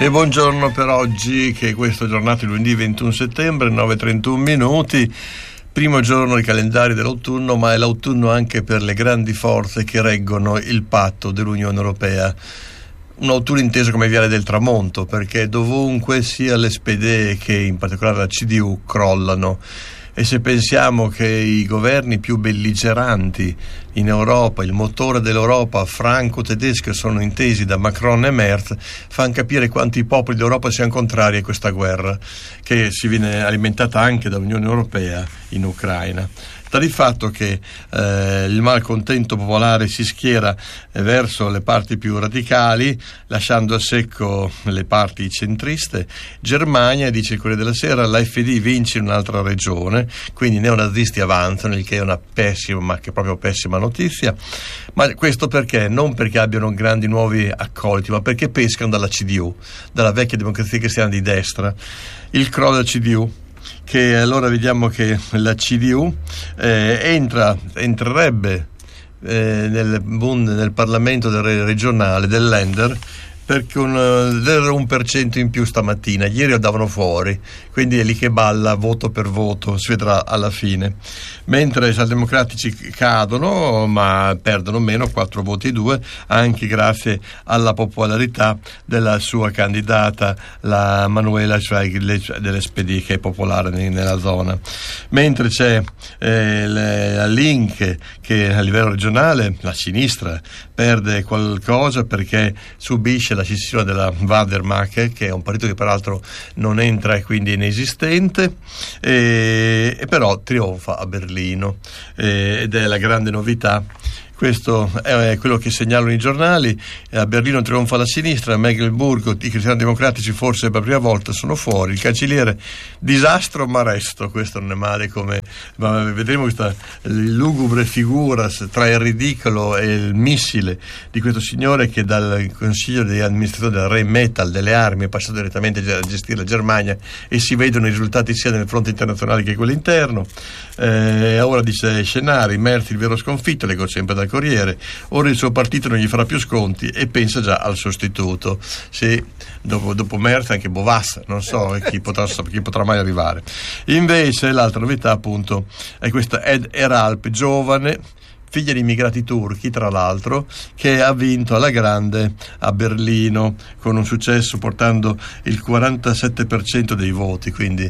E buongiorno per oggi, che è questa giornata di lunedì 21 settembre, 9:31 minuti, primo giorno di calendario dell'autunno, ma è l'autunno anche per le grandi forze che reggono il patto dell'Unione Europea. Un autunno inteso come viale del tramonto, perché dovunque sia l'SPD che in particolare la CDU crollano. E se pensiamo che i governi più belligeranti in Europa, il motore dell'Europa franco-tedesco, sono intesi da Macron e Merz, fanno capire quanti i popoli d'Europa siano contrari a questa guerra che si viene alimentata anche dall'Unione Europea in Ucraina. Sta di fatto che il malcontento popolare si schiera verso le parti più radicali, lasciando a secco le parti centriste. Germania, dice il Corriere della Sera, l'AfD vince in un'altra regione, quindi i neonazisti avanzano, il che è una pessima, ma che proprio pessima notizia. Ma questo perché? Non perché abbiano grandi nuovi accoliti, ma perché pescano dalla CDU, dalla vecchia democrazia cristiana di destra. Il crollo della CDU, che allora vediamo che la CDU entrerebbe nel Parlamento regionale del Länder perché l'1% in più stamattina. Ieri lo davano fuori, quindi è lì che balla voto per voto, si vedrà alla fine. Mentre i socialdemocratici cadono, ma perdono meno, 4 voti e 2, anche grazie alla della sua candidata, la Manuela Schweig dell'SPD, che è popolare nella zona. Mentre c'è la Link, che a livello regionale, la sinistra, perde qualcosa perché subisce la scissione della Wadermark, che è un partito che peraltro non entra e quindi è inesistente, e però trionfa a Berlino, ed è la grande novità. Questo è quello che segnalano i giornali. A Berlino trionfa la sinistra, a Mecklenburgo i cristiani democratici forse per la prima volta sono fuori, il cancelliere disastro ma resto. Questo non è male, ma vedremo questa lugubre figura tra il ridicolo e il missile di questo signore che dal consiglio di amministrazione del Rheinmetall delle armi è passato direttamente a gestire la Germania, e si vedono i risultati sia nel fronte internazionale che quello interno. Ora dice Scenari, Merz il vero sconfitto, leggo sempre dal Corriere, ora il suo partito non gli farà più sconti e pensa già al sostituto. Sì, dopo Merz anche Bovas, non so chi potrà mai arrivare. Invece l'altra novità appunto è questa Ed Eralp, giovane, figlia di immigrati turchi tra l'altro, che ha vinto alla grande a Berlino con un successo portando il 47% dei voti, quindi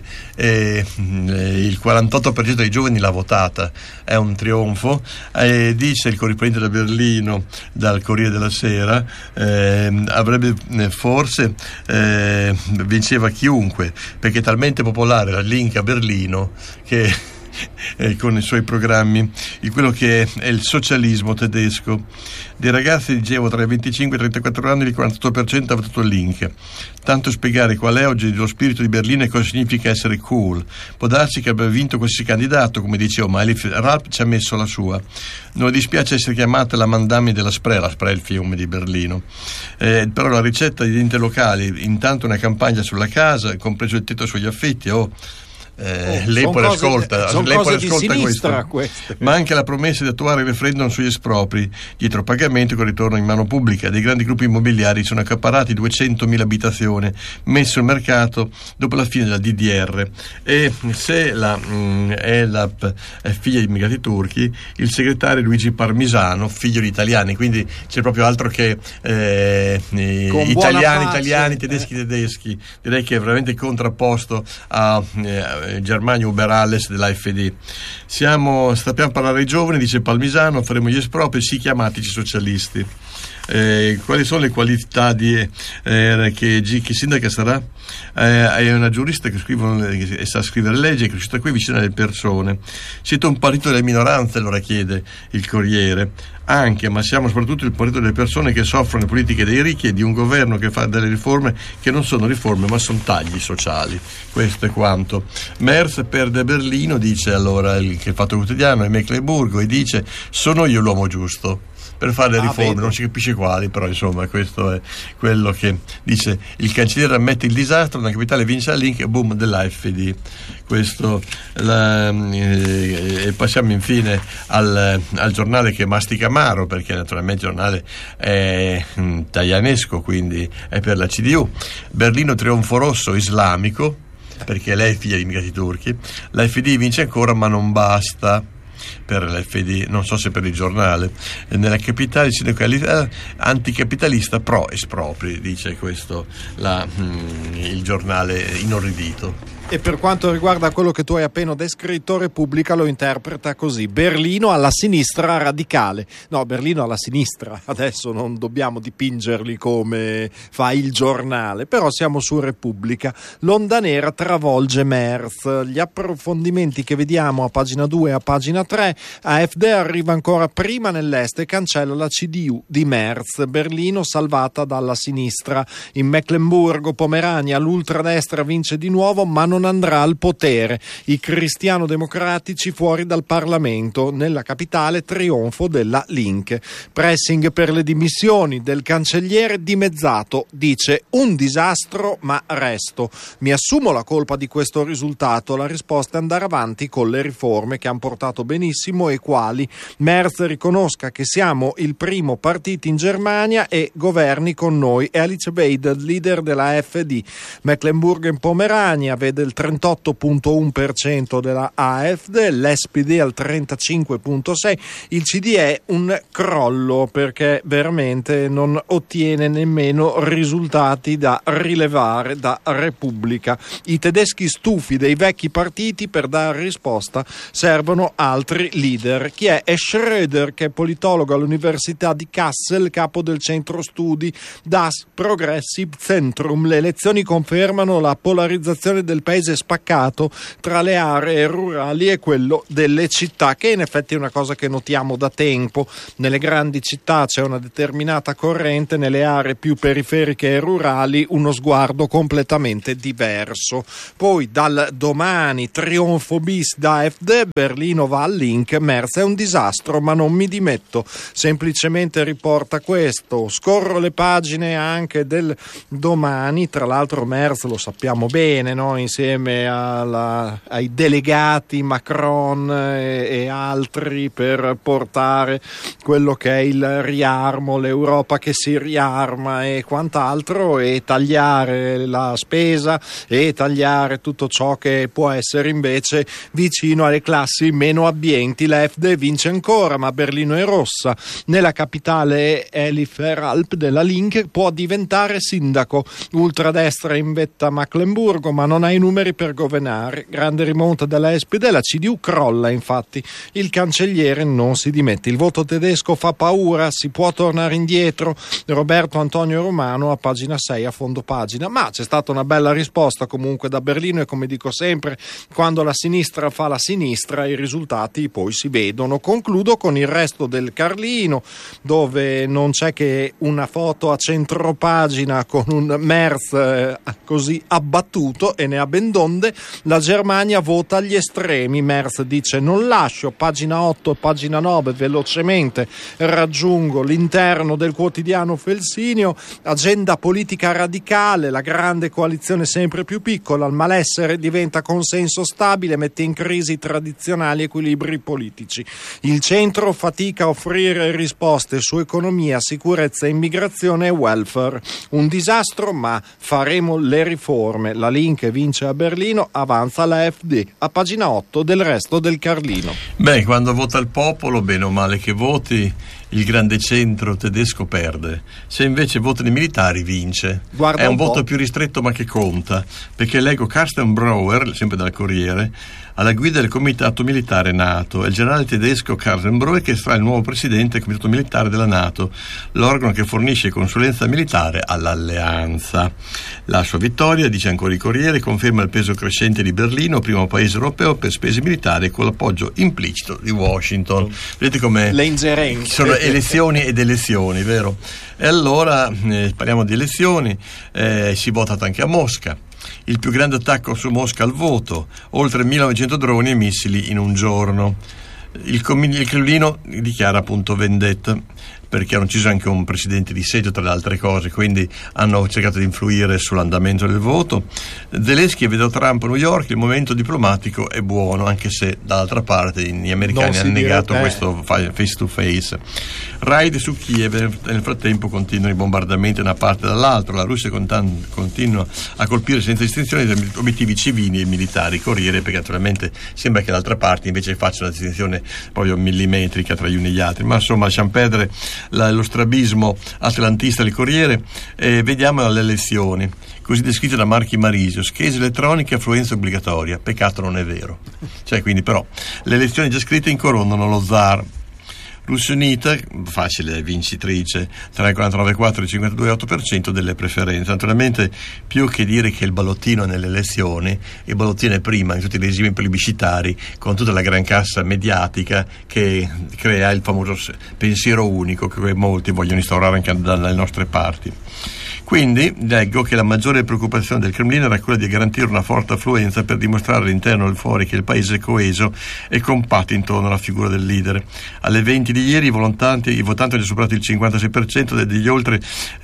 il 48% dei giovani l'ha votata. È un trionfo. Dice il corrispondente da Berlino dal Corriere della Sera, avrebbe forse vinceva chiunque, perché è talmente popolare la Link a Berlino che con i suoi programmi, quello che è il socialismo tedesco. Dei ragazzi, dicevo, tra i 25 e i 34 anni il 48% ha votato il Link. Tanto spiegare qual è oggi lo spirito di Berlino e cosa significa essere cool. Può darsi che abbia vinto qualsiasi candidato, come dicevo, ma Elif Ralp ci ha messo la sua. Non le dispiace essere chiamata la Mandami della Spree è il fiume di Berlino. Però la ricetta di enti locali, intanto una campagna sulla casa, compreso il tetto sugli affitti, lei poi ascolta questo. Ma anche la promessa di attuare il referendum sugli espropri dietro pagamento con ritorno in mano pubblica. Dei grandi gruppi immobiliari sono accaparrati 200.000 abitazioni messe sul mercato dopo la fine della DDR, e se la ELAP è figlia di immigrati turchi, il segretario Luigi Parmisano figlio di italiani, quindi c'è proprio altro che italiani, tedeschi. Direi che è veramente contrapposto a Germania Uberales dell'AfD. Sappiamo parlare ai giovani, dice Parmisano, faremo gli espropri, sì, chiamatici socialisti. Quali sono le qualità che sindaca sarà? È una giurista che sa scrivere leggi, che è cresciuta qui vicino alle persone. Siete un partito delle minoranze, allora chiede il Corriere. Anche, ma siamo soprattutto il partito delle persone che soffrono le politiche dei ricchi e di un governo che fa delle riforme che non sono riforme ma sono tagli sociali. Questo è quanto. Merz perde Berlino, dice allora il Fatto Quotidiano, e Mecklenburgo, e dice: sono io l'uomo giusto. per fare le riforme, vedi. non si capisce quali, però insomma questo è quello che dice. Il cancelliere ammette il disastro, una capitale vince la Link e boom dell'AfD. Questo e passiamo infine al giornale che mastica amaro, perché naturalmente il giornale è taianesco, quindi è per la CDU. Berlino trionfo rosso islamico, perché lei è figlia di immigrati turchi. La FD vince ancora, ma non basta per l'FD, non so se per il giornale. Nella capitale anticapitalista pro espropri, dice questo il giornale inorridito. E per quanto riguarda quello che tu hai appena descritto, Repubblica lo interpreta così: Berlino alla sinistra radicale. No, Berlino alla sinistra, adesso non dobbiamo dipingerli come fa il giornale, però siamo su Repubblica. L'onda nera travolge Merz. Gli approfondimenti che vediamo a pagina 2 e a pagina 3: AfD arriva ancora prima nell'est e cancella la CDU di Merz. Berlino salvata dalla sinistra. In Meclemburgo Pomerania l'ultradestra vince di nuovo, ma non andrà al potere. I cristiano-democratici fuori dal Parlamento. Nella capitale trionfo della Link. Pressing per le dimissioni del cancelliere dimezzato. Dice: un disastro, ma resto. Mi assumo la colpa di questo risultato. La risposta è andare avanti con le riforme che hanno portato benissimo e quali. Merz riconosca che siamo il primo partito in Germania e governi con noi. E Alice Weidel, leader della AfD. Mecklenburg in Pomerania vede il 38,1% della AfD, l'SPD al 35,6%. Il CD è un crollo perché veramente non ottiene nemmeno risultati da rilevare da Repubblica. I tedeschi stufi dei vecchi partiti, per dare risposta servono altri leader. Chi è? È Schröder, che è politologo all'Università di Kassel, capo del centro studi Das Progressive Zentrum. Le elezioni confermano la polarizzazione del paese spaccato tra le aree rurali e quello delle città, che in effetti è una cosa che notiamo da tempo. Nelle grandi città c'è una determinata corrente, nelle aree più periferiche e rurali uno sguardo completamente diverso. Poi dal Domani trionfo bis da AfD, Berlino va al Link, Merz è un disastro ma non mi dimetto, semplicemente riporta questo. Scorro le pagine anche del Domani, tra l'altro Merz lo sappiamo bene, no? Insieme ai delegati Macron e altri, per portare quello che è il riarmo, l'Europa che si riarma e quant'altro, e tagliare la spesa e tagliare tutto ciò che può essere invece vicino alle classi meno abbienti. La AfD vince ancora, ma Berlino è rossa. Nella capitale Elif Eralp della Link può diventare sindaco. Ultradestra in vetta a Mecklenburgo, ma non ha i numeri per governare. Grande rimonta della SPD, la CDU crolla infatti. Il cancelliere non si dimette. Il voto tedesco fa paura, si può tornare indietro. Roberto Antonio Romano a pagina 6 a fondo pagina. Ma c'è stata una bella risposta comunque da Berlino, e come dico sempre, quando la sinistra fa la sinistra i risultati poi si vedono. Concludo con il resto del Carlino, dove non c'è che una foto a centropagina con un Merz così abbattuto, e ne ha ben donde. La Germania vota agli estremi. Merz dice: non lascio. Pagina 8 e pagina 9 velocemente raggiungo l'interno del quotidiano Felsinio. Agenda politica radicale, la grande coalizione sempre più piccola, il malessere diventa consenso stabile, mette in crisi i tradizionali equilibri politici. Il centro fatica a offrire risposte su economia, sicurezza, immigrazione e welfare. Un disastro, ma faremo le riforme. La Link vince a Berlino, avanza la AfD. A pagina 8 del resto del Carlino. Beh, quando vota il popolo, bene o male che voti, il grande centro tedesco perde. Se invece votano i militari, vince. Guarda, è un po'. voto più ristretto ma che conta, perché leggo Carsten Brauer, sempre dal Corriere, alla guida del comitato militare NATO. È il generale tedesco Carsten Brauer che sarà il nuovo presidente del comitato militare della NATO, l'organo che fornisce consulenza militare all'alleanza. La sua vittoria, dice ancora il Corriere, conferma il peso crescente di Berlino, primo paese europeo per spese militari, con l'appoggio implicito di Washington. Vedete come le ingerenze sono elezioni ed elezioni, vero? E allora parliamo di elezioni. Si vota anche a Mosca. Il più grande attacco su Mosca al voto, oltre 1900 droni e missili in un giorno. Il Cremlino dichiara appunto vendetta. perché hanno ucciso anche un presidente di seggio, tra le altre cose, quindi hanno cercato di influire sull'andamento del voto. Zelensky vede Trump a New York, il momento diplomatico è buono, anche se dall'altra parte gli americani hanno negato questo face to face. Raid su Kiev, nel frattempo continuano i bombardamenti da una parte e dall'altra, la Russia continua a colpire senza distinzione gli obiettivi civili e militari. Corriere, perché naturalmente sembra che l'altra parte invece faccia una distinzione proprio millimetrica tra gli uni e gli altri, ma insomma lasciamo perdere lo strabismo atlantista del Corriere e vediamo le elezioni così descritte da Marchi Marisio: schede elettroniche, affluenza obbligatoria. Peccato non è vero, quindi però le elezioni già scritte incoronano lo zar. Russia Unita, facile vincitrice, tra il 49,4 e il 52,8% delle preferenze. Naturalmente, più che dire che il ballottino nelle elezioni, il ballottino è prima in tutti i regimi plebiscitari, con tutta la gran cassa mediatica che crea il famoso pensiero unico che molti vogliono instaurare anche dalle nostre parti. Quindi leggo che la maggiore preoccupazione del Cremlino era quella di garantire una forte affluenza per dimostrare all'interno e fuori che il paese è coeso e compatto intorno alla figura del leader. Alle 20 di ieri i votanti hanno superato il 56% degli oltre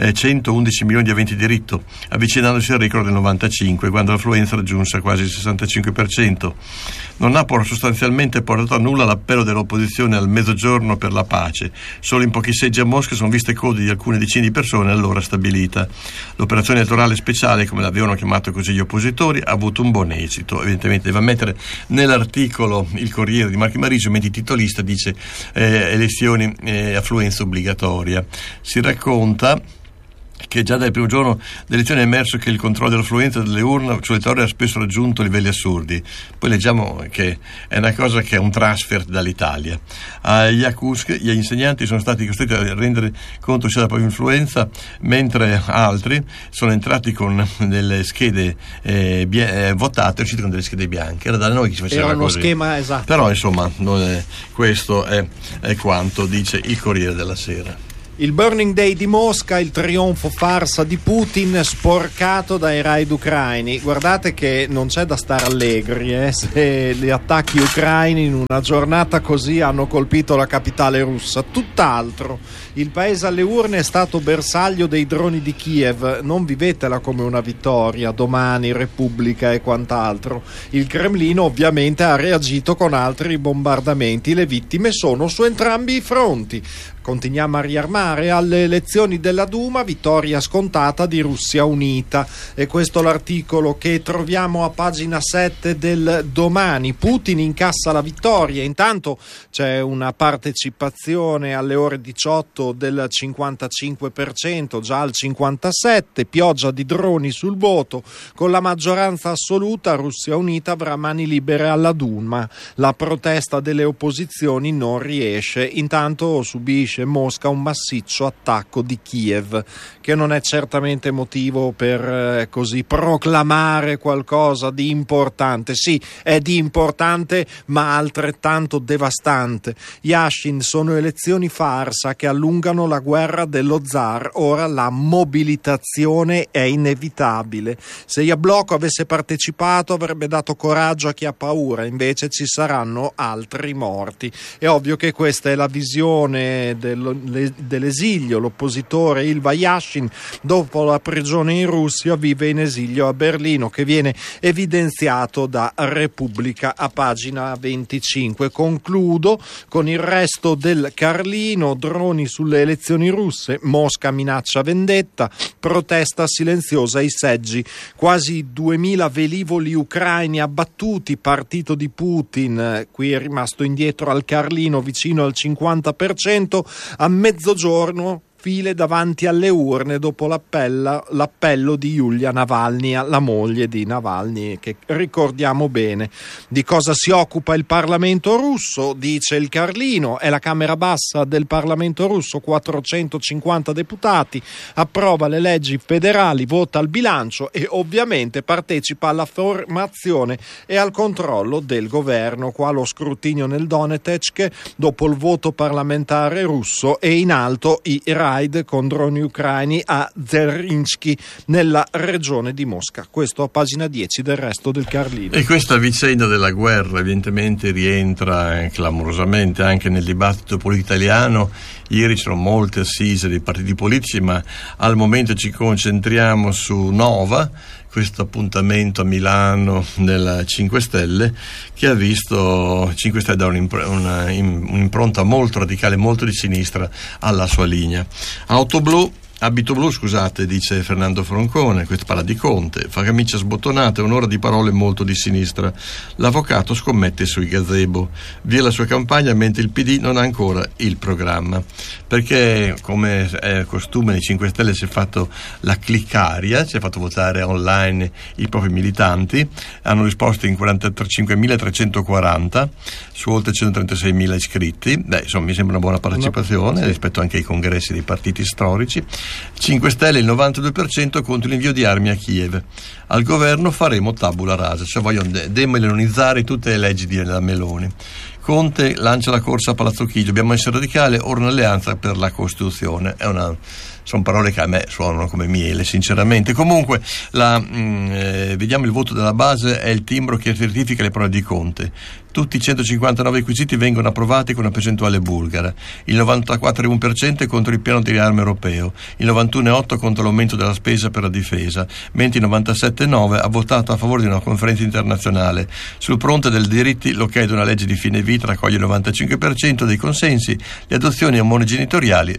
111 milioni di aventi diritto, avvicinandosi al record del 95, quando l'affluenza raggiunse quasi il 65%. Non ha sostanzialmente portato a nulla l'appello dell'opposizione al mezzogiorno per la pace. Solo in pochi seggi a Mosca sono viste code di alcune decine di persone allora stabilita. L'operazione elettorale speciale, come l'avevano chiamato così gli oppositori, ha avuto un buon esito. Evidentemente va a mettere nell'articolo il Corriere di Marchi Marisio, mentre il titolista dice elezioni affluenza obbligatoria. Si racconta che già dal primo giorno delle elezioni è emerso che il controllo dell'affluenza delle urne sulle torri ha spesso raggiunto livelli assurdi. Poi leggiamo che è una cosa che è un transfer dall'Italia. A Yakutsk gli insegnanti sono stati costretti a rendere conto sia della propria influenza, mentre altri sono entrati con delle schede votate e usciti con delle schede bianche. Era da noi che si faceva uno così. Schema esatto. Però insomma questo è quanto dice il Corriere della Sera. Il Burning Day di Mosca, il trionfo farsa di Putin sporcato dai raid ucraini. Guardate che non c'è da stare allegri se gli attacchi ucraini in una giornata così hanno colpito la capitale russa. Tutt'altro. Il paese alle urne è stato bersaglio dei droni di Kiev. Non vivetela come una vittoria, domani Repubblica e quant'altro. Il Cremlino ovviamente ha reagito con altri bombardamenti. Le vittime sono su entrambi i fronti. Continuiamo a riarmare. Alle elezioni della Duma, vittoria scontata di Russia Unita. E questo l'articolo che troviamo a pagina 7 del Domani. Putin incassa la vittoria. Intanto c'è una partecipazione alle ore 18 del 55%, già al 57%. Pioggia di droni sul voto. Con la maggioranza assoluta, Russia Unita avrà mani libere alla Duma. La protesta delle opposizioni non riesce. Intanto subisce Mosca un massiccio attacco di Kiev, che non è certamente motivo per così proclamare qualcosa di importante. Sì, è di importante, ma altrettanto devastante. Yashin, sono elezioni farsa che allungano la guerra dello zar. Ora la mobilitazione è inevitabile. Se Yabloko avesse partecipato avrebbe dato coraggio a chi ha paura, invece ci saranno altri morti. È ovvio che questa è la visione dell'esilio. L'oppositore Ilva Yashin, dopo la prigione in Russia, vive in esilio a Berlino, che viene evidenziato da Repubblica a pagina 25. Concludo con il resto del Carlino. Droni sulle elezioni russe, Mosca minaccia vendetta, protesta silenziosa ai seggi, quasi 2000 velivoli ucraini abbattuti, partito di Putin, qui è rimasto indietro al Carlino vicino al 50%, a mezzogiorno file davanti alle urne dopo l'appello di Yulia Navalny, la moglie di Navalny, che ricordiamo bene. Di cosa si occupa il Parlamento russo? Dice il Carlino, è la Camera Bassa del Parlamento russo, 450 deputati, approva le leggi federali, vota il bilancio e ovviamente partecipa alla formazione e al controllo del governo. Qua lo scrutinio nel Donetsk dopo il voto parlamentare russo e in alto i raid con droni ucraini a Zerinsky nella regione di Mosca. Questo a pagina 10 del Resto del Carlino. E questa vicenda della guerra evidentemente rientra clamorosamente anche nel dibattito politico italiano. Ieri c'erano molte assise dei partiti politici, ma al momento ci concentriamo su Nova, questo appuntamento a Milano del 5 Stelle, che ha visto 5 Stelle dare un'impronta molto radicale, molto di sinistra alla sua linea. Abito blu, scusate, dice Fernando Francone, questo parla di Conte, fa camicia sbottonata e un'ora di parole molto di sinistra. L'avvocato scommette sui gazebo, via la sua campagna mentre il PD non ha ancora il programma, perché come è costume nei 5 Stelle si è fatto la cliccaria, si è fatto votare online i propri militanti, hanno risposto in 45.340 su oltre 136.000 iscritti. Insomma, mi sembra una buona partecipazione rispetto anche ai congressi dei partiti storici. 5 Stelle il 92% contro l'invio di armi a Kiev. Al governo faremo tabula rasa, cioè vogliono demelonizzare tutte le leggi della Meloni. Conte lancia la corsa a Palazzo Chigi, dobbiamo essere radicali, ora un'alleanza per la Costituzione. Sono parole che a me suonano come miele, sinceramente. Comunque, vediamo il voto della base, è il timbro che certifica le parole di Conte. Tutti i 159 requisiti vengono approvati con una percentuale bulgara. Il 94,1% è contro il piano di riarmo europeo, il 91,8% contro l'aumento della spesa per la difesa, mentre il 97,9% ha votato a favore di una conferenza internazionale. Sul fronte dei diritti, l'ok di una legge di fine vita raccoglie il 95% dei consensi, le adozioni omogenitoriali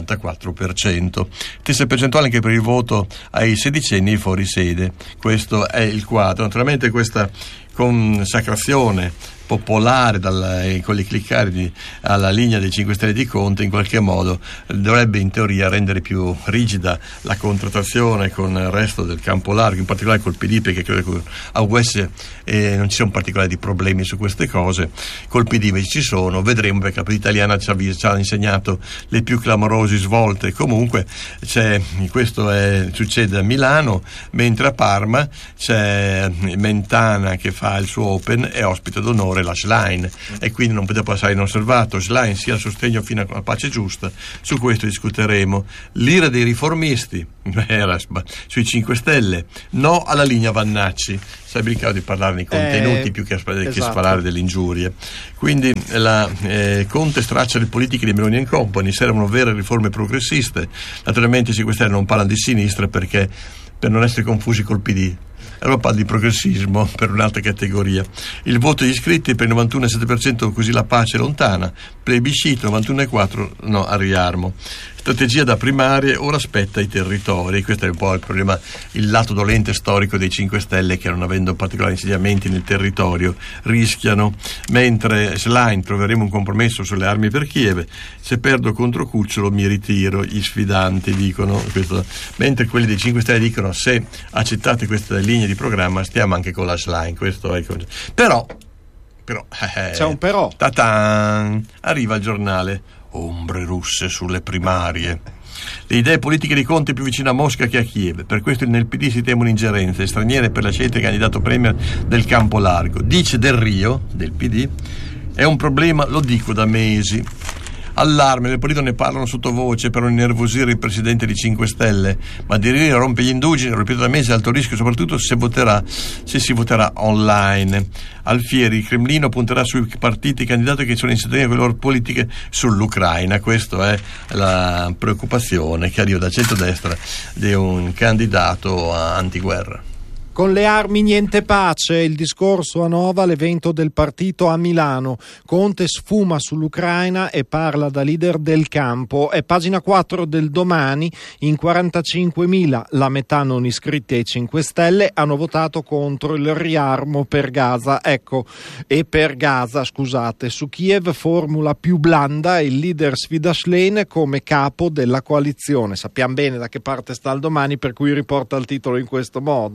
l'84%. Stessa percentuale anche per il voto ai sedicenni fuori sede. Questo è il quadro. Naturalmente questa consacrazione popolare con i cliccari alla linea dei 5 Stelle di Conte in qualche modo dovrebbe in teoria rendere più rigida la contrattazione con il resto del campo largo, in particolare col PD, perché credo che a US non ci sono particolari problemi su queste cose. Col PD invece ci sono, vedremo, perché la politica italiana ci ha insegnato le più clamorose svolte. Comunque questo succede a Milano, mentre a Parma c'è Mentana che fa il suo Open e ospite d'onore la Schlein, e quindi non poteva passare inosservato. Schlein sia a sostegno fino alla pace giusta, su questo discuteremo. L'ira dei riformisti sui 5 Stelle, no alla linea Vannacci, sarebbe il caso di parlarne i contenuti più che esatto. sparare delle ingiurie. Quindi Conte straccia le politiche di Meloni & Company, servono vere riforme progressiste. Naturalmente i 5 Stelle non parlano di sinistra perché per non essere confusi col PD. Allora parla di progressismo per un'altra categoria. Il voto degli iscritti per il 91,7%, così la pace è lontana. Plebiscito 91,4% no al riarmo. Strategia da primarie, ora aspetta i territori. Questo è un po' il problema, il lato dolente storico dei 5 Stelle, che non avendo particolari insediamenti nel territorio rischiano. Mentre Schlein troveremo un compromesso sulle armi per Kiev, se perdo contro Cucciolo mi ritiro, gli sfidanti dicono questo. Mentre quelli dei 5 Stelle dicono se accettate queste linee di programma stiamo anche con la Schlein. Questo è il concetto. Però c'è un però. Ta-tan, arriva il giornale. Ombre russe sulle primarie. Le idee politiche di Conte più vicine a Mosca che a Kiev, per questo nel PD si temono ingerenze straniere per la scelta di candidato premier del campo largo. Dice Del Rio, del PD, è un problema, lo dico da mesi. Allarme, nel partito ne parlano sottovoce per non innervosire il presidente di 5 Stelle, ma Del Rio rompe gli indugini, lo ripeto da mesi, alto rischio soprattutto se si voterà online. Alfieri, il Cremlino punterà sui partiti candidati che sono in sintonia con le loro politiche sull'Ucraina. Questa è la preoccupazione che arriva dal centrodestra di un candidato antiguerra. Con le armi niente pace, il discorso a Nova, l'evento del partito a Milano. Conte sfuma sull'Ucraina e parla da leader del campo. È pagina 4 del Domani, in 45.000, la metà non iscritti ai 5 Stelle, hanno votato contro il riarmo per Gaza. Su Kiev formula più blanda, il leader sfida Schlein come capo della coalizione. Sappiamo bene da che parte sta il Domani, per cui riporta il titolo in questo modo, no?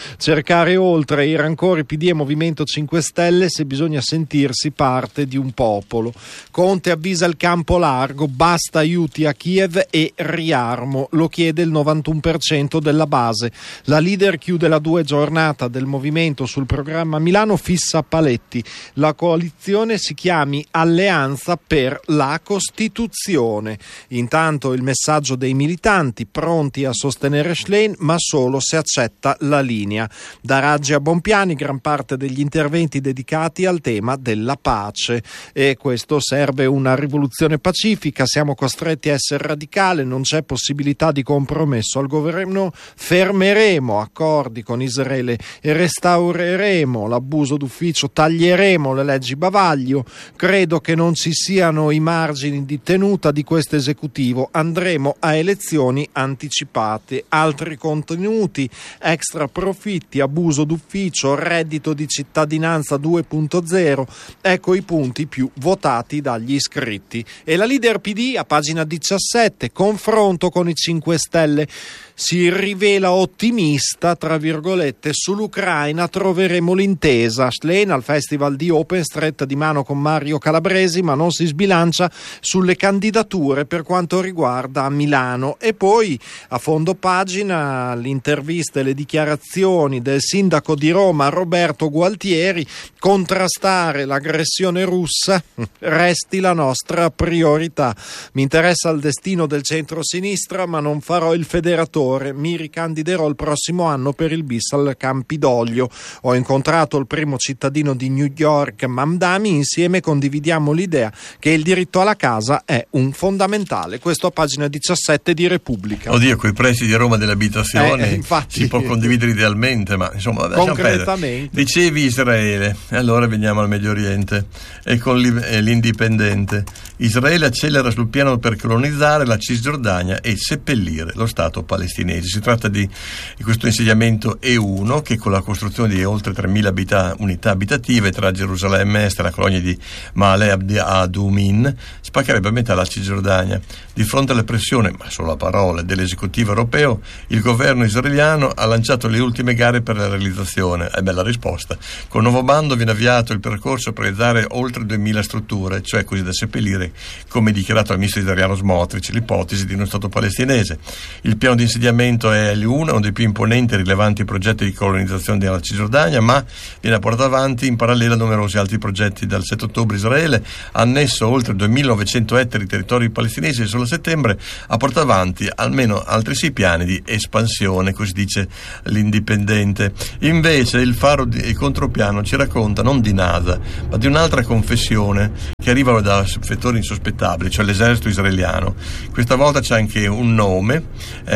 cercare oltre i rancori PD e Movimento 5 Stelle se bisogna sentirsi parte di un popolo. Conte avvisa il campo largo, basta aiuti a Kiev e riarmo, lo chiede il 91% della base. La leader chiude la 2 giornata del movimento sul programma Milano, fissa paletti. La coalizione si chiami Alleanza per la Costituzione. Intanto il messaggio dei militanti pronti a sostenere Schlein, ma solo se accetta la linea. Da Raggi a Bompiani gran parte degli interventi dedicati al tema della pace, e questo serve una rivoluzione pacifica, siamo costretti a essere radicali, non c'è possibilità di compromesso al governo, fermeremo accordi con Israele e restaureremo l'abuso d'ufficio, taglieremo le leggi bavaglio, credo che non ci siano i margini di tenuta di questo esecutivo, andremo a elezioni anticipate. Altri contenuti: extra profitti, abuso d'ufficio, reddito di cittadinanza 2.0, ecco i punti più votati dagli iscritti. E la leader PD a pagina 17, confronto con i 5 Stelle, si rivela ottimista, tra virgolette, sull'Ucraina troveremo l'intesa. Schlein al festival di Open stretta di mano con Mario Calabresi, ma non si sbilancia sulle candidature per quanto riguarda Milano. E poi a fondo pagina l'intervista e le dichiarazioni del sindaco di Roma Roberto Gualtieri: contrastare l'aggressione russa resti la nostra priorità. Mi interessa il destino del centro-sinistra, ma non farò il federatore. Mi ricandiderò il prossimo anno per il bis al Campidoglio. Ho incontrato il primo cittadino di New York, Mamdani, insieme condividiamo l'idea che il diritto alla casa è un fondamentale. Questo a pagina 17 di Repubblica. Oddio, coi prezzi di Roma delle abitazioni si può condividere idealmente, ma insomma, concretamente. Dicevi Israele, allora veniamo al Medio Oriente e con l'Indipendente. Israele accelera sul piano per colonizzare la Cisgiordania e seppellire lo Stato palestinese. Si tratta di questo insediamento E1 che, con la costruzione di oltre 3.000 unità abitative tra Gerusalemme Est e la colonia di Ma'ale Adumin, spaccherebbe a metà la Cisgiordania. Di fronte alla pressione, ma solo a parole, dell'esecutivo europeo, il governo israeliano ha lanciato le ultime gare per la realizzazione. È bella risposta. Con nuovo bando viene avviato il percorso per realizzare oltre 2.000 strutture, cioè così da seppellire, come dichiarato al ministro israeliano Smotrich, l'ipotesi di uno Stato palestinese. Il piano di insediamento è uno dei più imponenti e rilevanti progetti di colonizzazione della Cisgiordania, ma viene portato avanti in parallelo a numerosi altri progetti. Dal 7 ottobre Israele ha annesso oltre 2.900 ettari di territori palestinesi e solo a settembre ha portato avanti almeno altri 6 piani di espansione, così dice l'Indipendente. Invece il Faro e il contropiano ci racconta non di NASA, ma di un'altra confessione che arriva da fattori insospettabili, cioè l'esercito israeliano. Questa volta c'è anche un nome,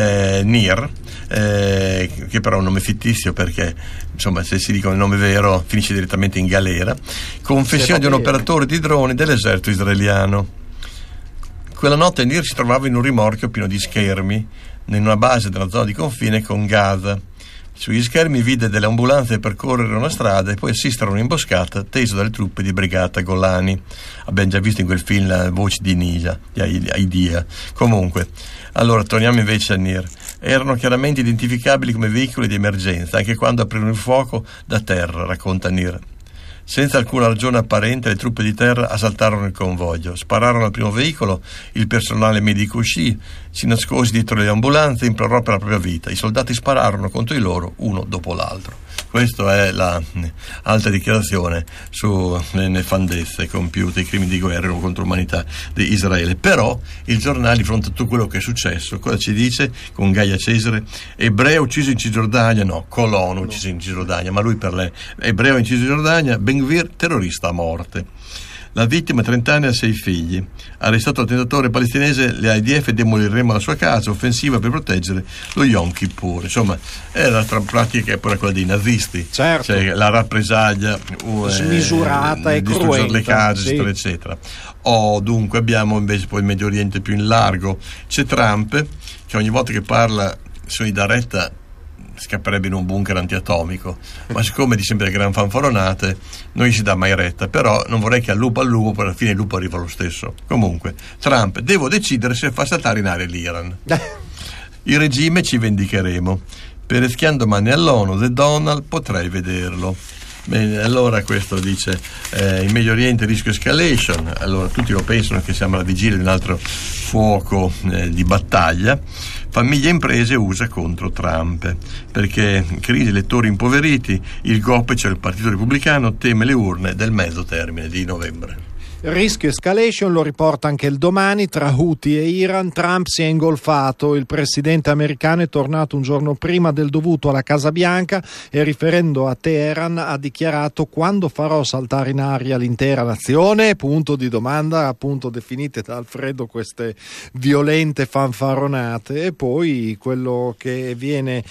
Nir, che però è un nome fittizio perché insomma se si dicono il nome vero finisce direttamente in galera. Confessione di un operatore di droni dell'esercito israeliano. Quella notte Nir si trovava in un rimorchio pieno di schermi in una base della zona di confine con Gaza. Sugli schermi vide delle ambulanze percorrere una strada e poi assistere a un'imboscata tesa dalle truppe di brigata Golani. Abbiamo già visto in quel film la voce di Nija, di Aidia. Comunque, allora torniamo invece a Nir. Erano chiaramente identificabili come veicoli di emergenza anche quando aprirono il fuoco da terra, racconta Nir. Senza alcuna ragione apparente le truppe di terra assaltarono il convoglio, spararono al primo veicolo, il personale medico uscì, si nascose dietro le ambulanze e implorò per la propria vita. I soldati spararono contro di loro uno dopo l'altro. Questa è la alta dichiarazione sulle nefandezze compiute, i crimini di guerra contro l'umanità di Israele. Però il giornale, di fronte a tutto quello che è successo, cosa ci dice? Con Gaia Cesare: ebreo ucciso in Cisgiordania, no, colono ucciso in Cisgiordania, ma lui per lei, ebreo in Cisgiordania, Ben-Gvir terrorista a morte. La vittima, 30 anni, ha 6 figli. Arrestato l'attentatore palestinese, le IDF demoliremo la sua casa, offensiva per proteggere lo Yom Kippur. Insomma, è l'altra pratica che è pure quella dei nazisti. Certo. Cioè la rappresaglia smisurata e distruggere cruenta, le case, sì, eccetera, eccetera. Dunque abbiamo invece poi il Medio Oriente più in largo. C'è Trump, che ogni volta che parla sui dà retta scapperebbe in un bunker antiatomico, ma siccome di sempre le gran fanfaronate non gli si dà mai retta. Però non vorrei che al lupo, poi alla fine il lupo arriva lo stesso. Comunque, Trump: devo decidere se fa saltare in aria l'Iran. Il regime ci vendicheremo. pereschiando mani all'ONU, The Donald, potrei vederlo. Bene, allora questo dice in Medio Oriente rischio escalation. Allora tutti lo pensano che siamo alla vigilia di un altro fuoco di battaglia. Famiglie e imprese USA contro Trump, perché crisi, elettori impoveriti, il GOP, cioè il Partito Repubblicano, teme le urne del mezzo termine di novembre. Rischio escalation lo riporta anche il Domani, tra Houthi e Iran. Trump si è ingolfato, il presidente americano è tornato un giorno prima del dovuto alla Casa Bianca e, riferendo a Teheran, ha dichiarato: quando farò saltare in aria l'intera nazione? Punto di domanda, appunto definite da Alfredo queste violente fanfaronate. E poi quello che viene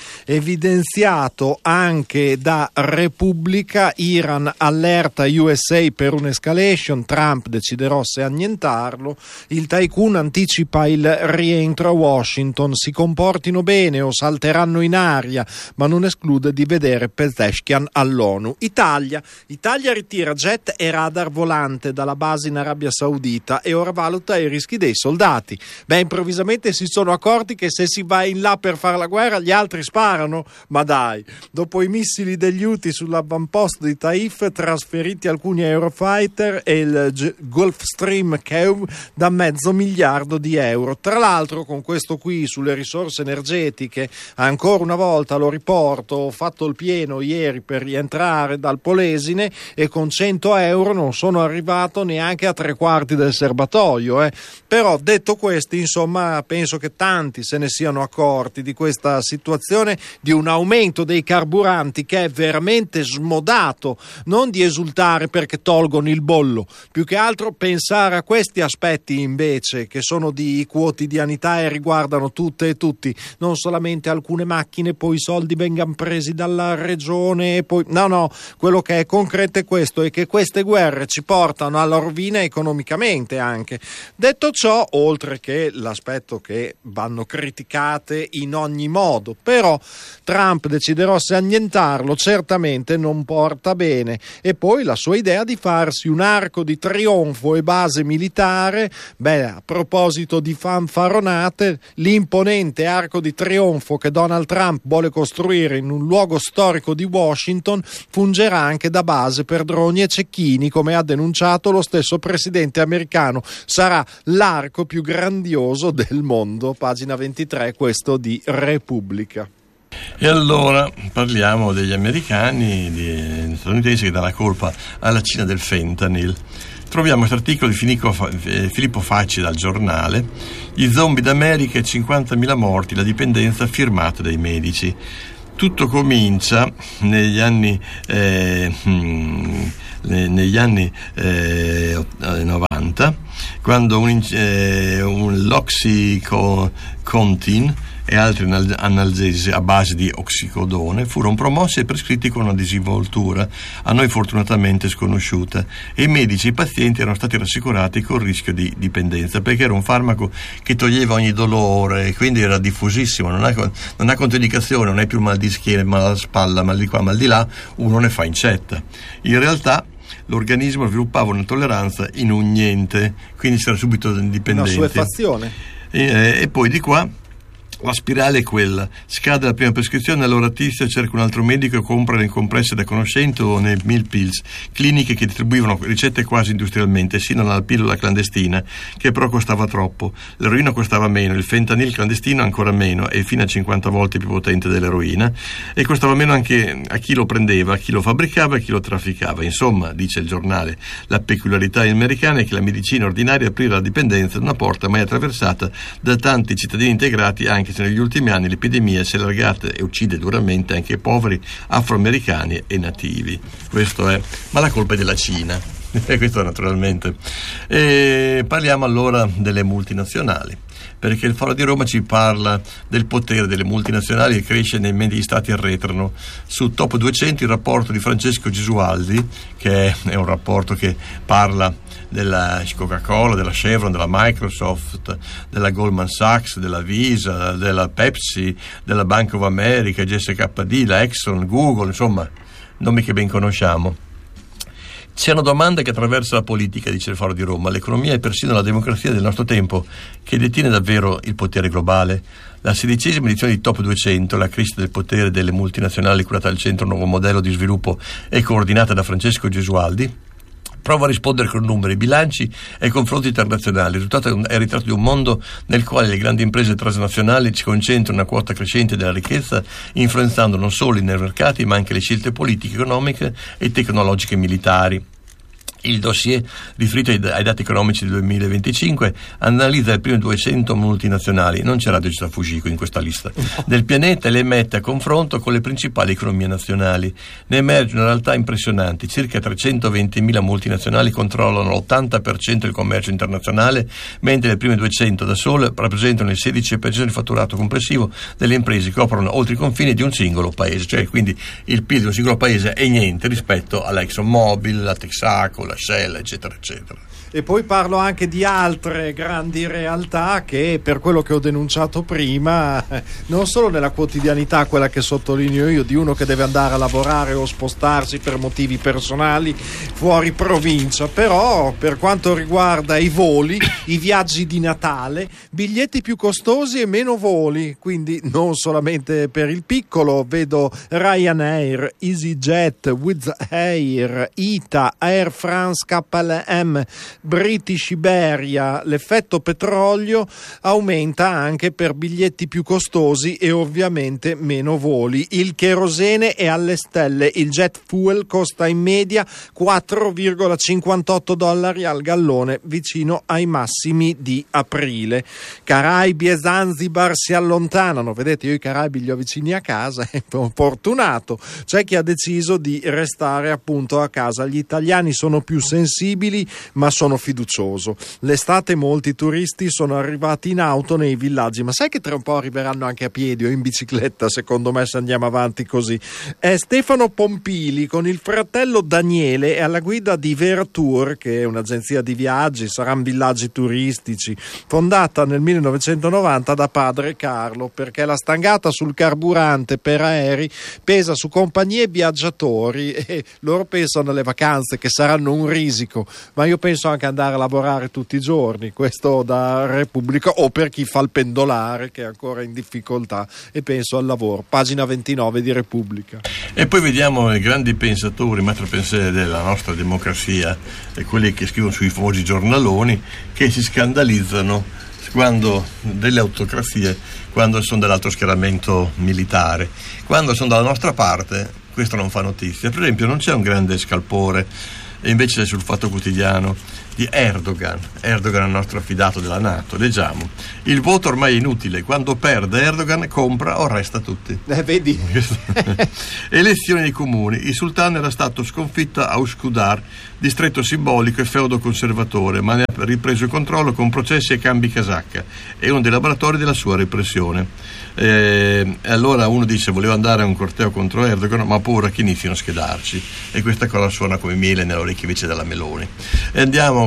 evidenziato anche da Repubblica: Iran allerta USA per un'escalation, Trump deciderò se annientarlo, il tycoon anticipa il rientro a Washington, si comportino bene o salteranno in aria, ma non esclude di vedere Pezeshkian all'ONU. Italia ritira jet e radar volante dalla base in Arabia Saudita e ora valuta i rischi dei soldati. Improvvisamente si sono accorti che se si va in là per fare la guerra gli altri sparano, ma dai. Dopo i missili degli Houthi sull'avamposto di Taif, trasferiti alcuni Eurofighter e il Gulfstream Kew da $500 miliardi. Tra l'altro, con questo qui sulle risorse energetiche, ancora una volta lo riporto, ho fatto il pieno ieri per rientrare dal Polesine e con €100 non sono arrivato neanche a 3/4 del serbatoio. Però detto questo, insomma, penso che tanti se ne siano accorti di questa situazione, di un aumento dei carburanti che è veramente smodato, non di esultare perché tolgono il bollo, più che altro pensare a questi aspetti invece, che sono di quotidianità e riguardano tutte e tutti, non solamente alcune macchine, poi i soldi vengano presi dalla regione e poi no, quello che è concreto è questo, e che queste guerre ci portano alla rovina economicamente anche. Detto ciò, oltre che l'aspetto che vanno criticate in ogni modo, però Trump deciderò se annientarlo certamente non porta bene. E poi la sua idea di farsi un arco di trionfo e base militare, a proposito di fanfaronate, l'imponente arco di trionfo che Donald Trump vuole costruire in un luogo storico di Washington fungerà anche da base per droni e cecchini, come ha denunciato lo stesso presidente americano. Sarà l'arco più grandioso del mondo. Pagina 23, questo di Repubblica. E allora parliamo degli americani, degli statunitensi, che dà la colpa alla Cina del fentanyl. Troviamo questo articolo di Filippo Facci dal Giornale: gli zombie d'America e 50.000 morti, la dipendenza firmata dai medici. Tutto comincia negli anni 90, quando un l'Oxycontin e altri analgesici a base di oxicodone furono promossi e prescritti con una disinvoltura a noi fortunatamente sconosciuta, e i medici e i pazienti erano stati rassicurati col rischio di dipendenza, perché era un farmaco che toglieva ogni dolore, quindi era diffusissimo, non ha controindicazione, non è più mal di schiena, mal alla spalla, mal di qua, mal di là, uno ne fa incetta. In realtà l'organismo sviluppava una tolleranza in un niente, quindi si era subito dipendente. Una suefazione. E poi di qua la spirale è quella: scade la prima prescrizione, allora tizio cerca un altro medico e compra le compresse da conoscente o nei meal pills, cliniche che distribuivano ricette quasi industrialmente, sino alla pillola clandestina, che però costava troppo. L'eroina costava meno, il fentanyl clandestino ancora meno, e fino a 50 volte più potente dell'eroina, e costava meno anche a chi lo prendeva, a chi lo fabbricava e a chi lo trafficava. Insomma, dice il giornale, la peculiarità americana è che la medicina ordinaria aprire la dipendenza è una porta mai attraversata da tanti cittadini integrati, anche se negli ultimi anni l'epidemia si è allargata e uccide duramente anche i poveri afroamericani e nativi. Questo è, ma la colpa è della Cina. Questo naturalmente. E parliamo allora delle multinazionali, perché il Foro di Roma ci parla del potere delle multinazionali che cresce mentre gli stati arretrano. Su Top 200 il rapporto di Francesco Gesualdi, che è un rapporto che parla della Coca-Cola, della Chevron, della Microsoft, della Goldman Sachs, della Visa, della Pepsi, della Bank of America, GSKD, la Exxon, Google, insomma nomi che ben conosciamo. C'è una domanda che attraversa la politica, dice il Foro di Roma, l'economia e persino la democrazia del nostro tempo, che detiene davvero il potere globale. La 16ª edizione di Top 200, la crescita del potere delle multinazionali curata al centro Nuovo Modello di Sviluppo e coordinata da Francesco Gesualdi, prova a rispondere con numeri, bilanci e confronti internazionali. Il risultato è il ritratto di un mondo nel quale le grandi imprese transnazionali ci concentrano una quota crescente della ricchezza, influenzando non solo i mercati ma anche le scelte politiche, economiche e tecnologiche militari. Il dossier, riferito ai dati economici del 2025, analizza le prime 200 multinazionali, non c'è Radio Città Fujiko in questa lista, del pianeta e le mette a confronto con le principali economie nazionali. Ne emerge una realtà impressionante: circa 320.000 multinazionali controllano l'80% del commercio internazionale, mentre le prime 200 da sole rappresentano il 16% del fatturato complessivo delle imprese che operano oltre i confini di un singolo paese, cioè quindi il PIL di un singolo paese è niente rispetto alla ExxonMobil, la Texaco, la Shell, eccetera eccetera. E poi parlo anche di altre grandi realtà che, per quello che ho denunciato prima, non solo nella quotidianità, quella che sottolineo io, di uno che deve andare a lavorare o spostarsi per motivi personali fuori provincia, però per quanto riguarda i voli, i viaggi di Natale, biglietti più costosi e meno voli, quindi non solamente per il piccolo, vedo Ryanair, EasyJet, Wizz Air, ITA, Air France, KLM, British Iberia. L'effetto petrolio aumenta anche per biglietti più costosi e ovviamente meno voli. Il cherosene è alle stelle, il jet fuel costa in media $4,58 al gallone, vicino ai massimi di aprile. Caraibi e Zanzibar si allontanano, vedete, io i Caraibi li ho vicini a casa, è fortunato. C'è chi ha deciso di restare appunto a casa. Gli italiani sono più sensibili, ma sono fiducioso. L'estate molti turisti sono arrivati in auto nei villaggi, ma sai che tra un po' arriveranno anche a piedi o in bicicletta, secondo me, se andiamo avanti così. È Stefano Pompili con il fratello Daniele, è alla guida di Vertour, che è un'agenzia di viaggi, saranno villaggi turistici, fondata nel 1990 da padre Carlo, perché la stangata sul carburante per aerei pesa su compagnie e viaggiatori, e loro pensano alle vacanze che saranno un risico, ma io penso anche andare a lavorare tutti i giorni, questo da Repubblica, o per chi fa il pendolare che è ancora in difficoltà, e penso al lavoro. Pagina 29 di Repubblica. E poi vediamo i grandi pensatori, maître-penseur della nostra democrazia, e quelli che scrivono sui famosi giornaloni, che si scandalizzano quando delle autocrazie, quando sono dell'altro schieramento militare. Quando sono dalla nostra parte questo non fa notizia. Per esempio non c'è un grande scalpore, e invece sul Fatto Quotidiano, di Erdogan è il nostro affidato della NATO. Leggiamo: il voto ormai è inutile, quando perde Erdogan compra o arresta tutti. Vedi? Elezioni nei comuni, il sultano era stato sconfitto a Uskudar, distretto simbolico e feudo conservatore, ma ne ha ripreso il controllo con processi e cambi casacca, è uno dei laboratori della sua repressione. Allora uno dice: volevo andare a un corteo contro Erdogan, ma ho paura che inizino a schedarci, e questa cosa suona come miele nelle orecchie invece della Meloni. E andiamo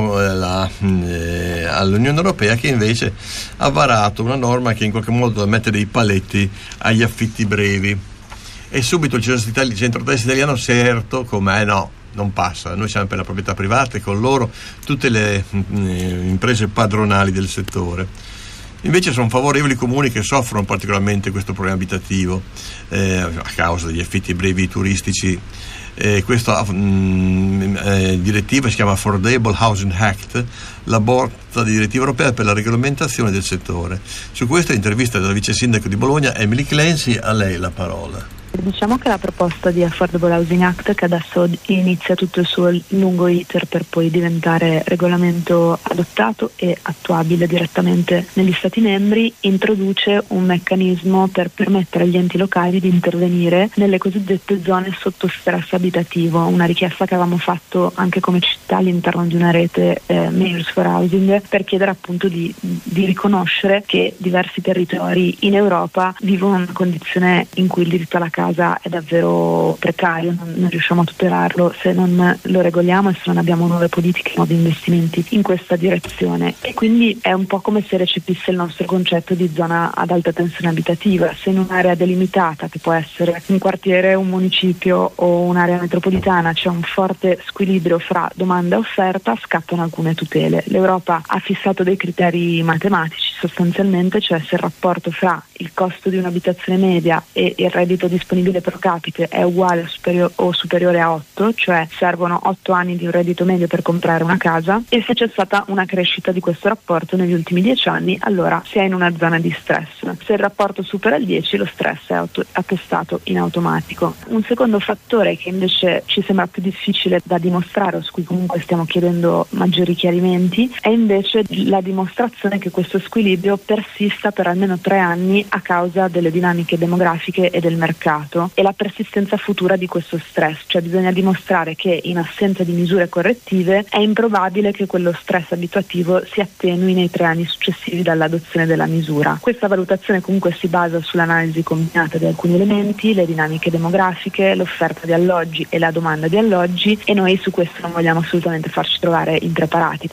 all'Unione Europea, che invece ha varato una norma che in qualche modo mette dei paletti agli affitti brevi, e subito il centrodestra italiano, certo, com'è, no, non passa, noi siamo per la proprietà privata e con loro tutte le imprese padronali del settore. Invece sono favorevoli i comuni che soffrono particolarmente questo problema abitativo a causa degli affitti brevi turistici. Questa direttiva si chiama Affordable Housing Act, la bozza di direttiva europea per la regolamentazione del settore. Su questa intervista della vice sindaco di Bologna, Emily Clancy, a lei la parola. Diciamo che la proposta di Affordable Housing Act, che adesso inizia tutto il suo lungo iter per poi diventare regolamento adottato e attuabile direttamente negli Stati membri, introduce un meccanismo per permettere agli enti locali di intervenire nelle cosiddette zone sotto stress abitativo, una richiesta che avevamo fatto anche come città all'interno di una rete Mayors for Housing, per chiedere appunto di riconoscere che diversi territori in Europa vivono una condizione in cui il diritto alla casa casa è davvero precario, non riusciamo a tutelarlo se non lo regoliamo e se non abbiamo nuove politiche, nuovi investimenti in questa direzione. E quindi è un po' come se recepisse il nostro concetto di zona ad alta tensione abitativa. Se in un'area delimitata, che può essere un quartiere, un municipio o un'area metropolitana, c'è un forte squilibrio fra domanda e offerta, scattano alcune tutele. L'Europa ha fissato dei criteri matematici sostanzialmente, cioè se il rapporto fra il costo di un'abitazione media e il reddito disponibile pro capite è uguale o superiore a 8, cioè servono 8 anni di un reddito medio per comprare una casa, e se c'è stata una crescita di questo rapporto negli ultimi 10 anni, allora si è in una zona di stress. Se il rapporto supera il 10, lo stress è attestato in automatico. Un secondo fattore che invece ci sembra più difficile da dimostrare, o su cui comunque stiamo chiedendo maggiori chiarimenti, è invece la dimostrazione che questo squilibrio persista per almeno 3 anni a causa delle dinamiche demografiche e del mercato, e la persistenza futura di questo stress. Cioè bisogna dimostrare che in assenza di misure correttive è improbabile che quello stress abituativo si attenui nei 3 anni successivi dall'adozione della misura. Questa valutazione comunque si basa sull'analisi combinata di alcuni elementi, le dinamiche demografiche, l'offerta di alloggi e la domanda di alloggi, e noi su questo non vogliamo assolutamente farci trovare impreparati.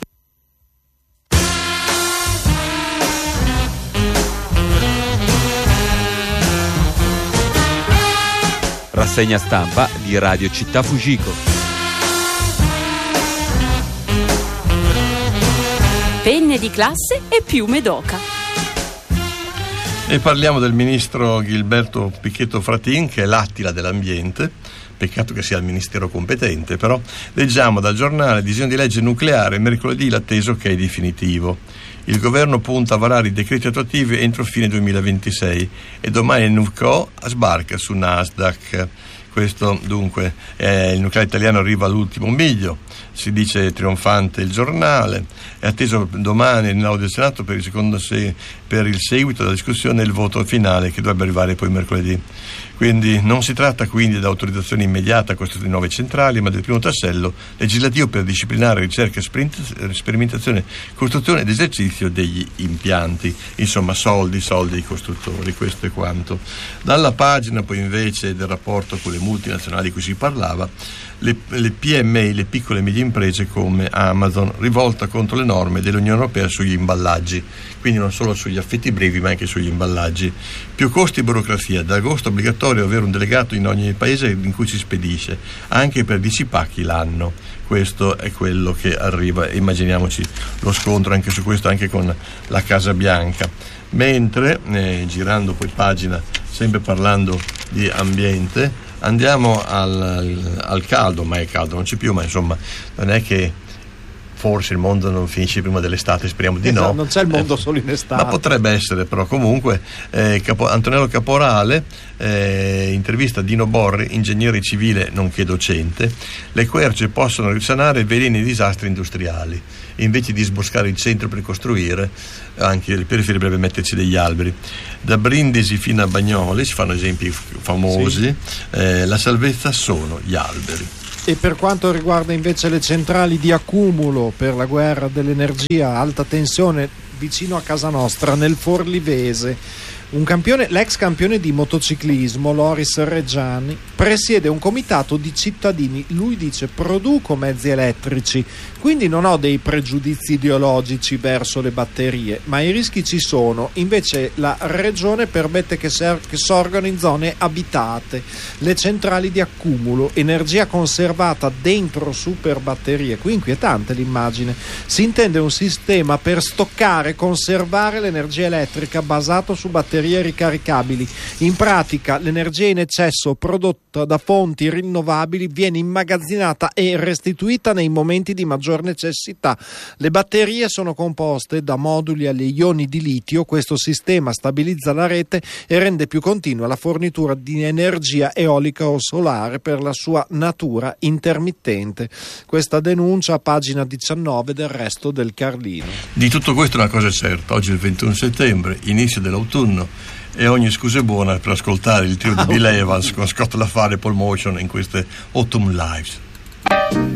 Rassegna stampa di Radio Città Fujiko. Penne di classe e piume d'oca. E parliamo del ministro Gilberto Pichetto Fratin, che è l'Attila dell'ambiente. Peccato che sia il ministero competente, però leggiamo dal giornale: disegno di legge nucleare, mercoledì l'atteso che è definitivo. Il governo punta a varare i decreti attuativi entro fine 2026 e domani il NUCO sbarca su Nasdaq. Questo dunque il nucleare italiano arriva all'ultimo miglio, si dice trionfante il giornale. È atteso domani nell'Aula del Senato per il seguito della discussione e il voto finale, che dovrebbe arrivare poi mercoledì. Quindi non si tratta quindi di autorizzazione immediata a costruire nuove centrali, ma del primo tassello legislativo per disciplinare ricerca, sperimentazione, costruzione ed esercizio degli impianti. Insomma, soldi ai costruttori, questo è quanto. Dalla pagina poi invece del rapporto con le multinazionali di cui si parlava, le PMI, le piccole e medie imprese come Amazon, rivolta contro le norme dell'Unione Europea sugli imballaggi, quindi non solo sugli affitti brevi ma anche sugli imballaggi. Più costi e burocrazia, da agosto è obbligatorio avere un delegato in ogni paese in cui si spedisce, anche per 10 pacchi l'anno. Questo è quello che arriva, immaginiamoci lo scontro anche su questo, anche con la Casa Bianca. Mentre, girando poi pagina, sempre parlando di ambiente, andiamo al caldo, ma è caldo, non c'è più, ma insomma non è che forse il mondo non finisce prima dell'estate, speriamo di no. Non c'è il mondo solo in estate. Ma potrebbe essere, però comunque Antonello Caporale, intervista Dino Borri, ingegnere civile nonché docente. Le querce possono risanare veleni e disastri industriali, invece di sboscare il centro per costruire anche le periferie, dovrebbe metterci degli alberi. Da Brindisi fino a Bagnoli si fanno esempi famosi. Sì. La salvezza sono gli alberi. E per quanto riguarda invece le centrali di accumulo per la guerra dell'energia alta tensione vicino a casa nostra, nel Forlivese, l'ex campione di motociclismo Loris Reggiani presiede un comitato di cittadini. Lui dice: produco mezzi elettrici, quindi non ho dei pregiudizi ideologici verso le batterie, ma i rischi ci sono. Invece la regione permette che sorgano in zone abitate le centrali di accumulo, energia conservata dentro super batterie. Qui inquietante l'immagine. Si intende un sistema per stoccare e conservare l'energia elettrica basato su batterie ricaricabili. In pratica l'energia in eccesso prodotta da fonti rinnovabili viene immagazzinata e restituita nei momenti di maggior necessità. Le batterie sono composte da moduli agli ioni di litio. Questo sistema stabilizza la rete e rende più continua la fornitura di energia eolica o solare per la sua natura intermittente. Questa denuncia a pagina 19 del Resto del Carlino. Di tutto questo una cosa è certa: oggi è il 21 settembre, inizio dell'autunno, e ogni scusa è buona per ascoltare il trio di Bill Evans con Scott LaFaro e Paul Motion in queste Autumn Lives.